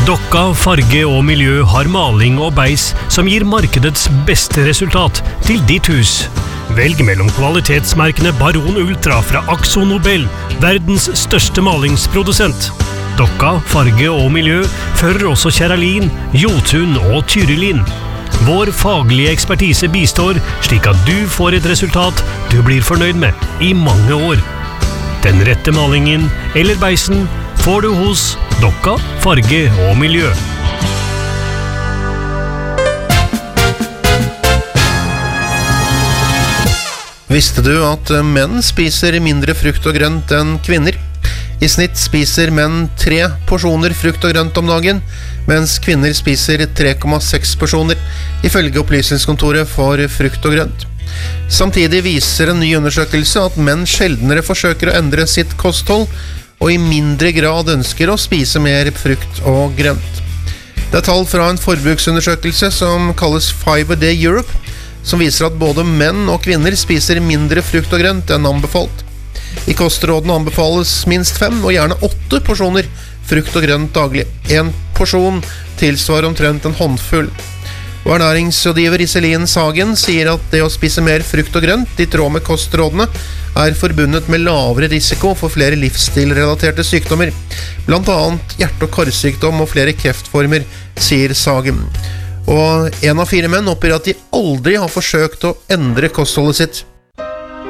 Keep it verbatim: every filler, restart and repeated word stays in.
Dokka Farge og Miljø har maling og beis som gir markedets beste resultat til ditt hus. Velg mellom kvalitetsmerkene Baron Ultra fra Akzo Nobel, verdens største malingsprodusent. Dokka Farge og Miljø fører også Kjeralin, Jotun og Tyrillin. Vår faglige ekspertise bistår slik at du får et resultat du blir fornøyd med i mange år. Den rette malingen eller beisen får du hos Dokka Farge og Miljø. Visste du at menn spiser mindre frukt og grønt enn kvinner? I snitt spiser menn tre porsjoner frukt og grønt om dagen, mens kvinner spiser tre komma seks porsjoner, ifølge Opplysningskontoret for frukt og grønt. Samtidig viser en ny undersøkelse at menn sjeldnere forsøker å endre sitt kosthold, og i mindre grad ønsker å spise mer frukt og grønt. Det er tall fra en forbruksundersøkelse som kalles Five A Day Europe, som viser at både menn og kvinner spiser mindre frukt og grønt enn anbefalt. I kostrådene anbefales minst fem og gjerne åtte porsjoner frukt og grønt daglig. En porsjon tilsvarer omtrent en håndfull. Og ernæringsrådgiver Iselin Sagen sier at det å spise mer frukt og grønt i tråd med kostrådene er forbundet med lavere risiko for flere livsstilrelaterte sykdommer, blant annet hjerte- og karsykdom og flere kreftformer, sier Sagen. Og en av fire menn oppgir at de aldri har forsøkt å endre kostholdet sitt.